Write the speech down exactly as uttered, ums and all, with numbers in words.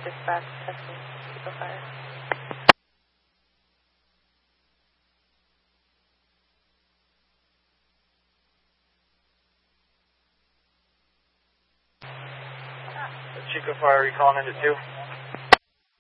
Dispatch, testing, Chico Fire. Chico Fire, recalling into two.